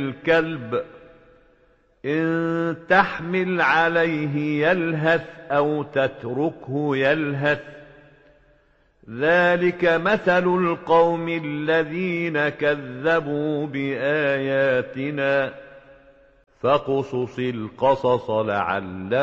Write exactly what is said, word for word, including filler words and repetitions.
الكلب إن تحمل عليه يلهث أو تتركه يلهث ذلك مثل القوم الذين كذبوا بآياتنا فاقصص القصص لعلهم